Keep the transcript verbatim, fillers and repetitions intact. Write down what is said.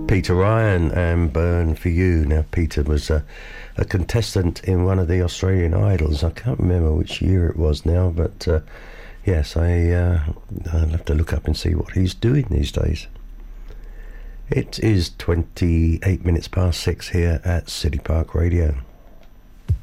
Peter Ryan and Burn For You. Now, Peter was a, a contestant in one of the Australian Idols. I can't remember which year it was now, but uh, yes, I, uh, I'll have to look up and see what he's doing these days. It is twenty-eight minutes past six here at City Park Radio.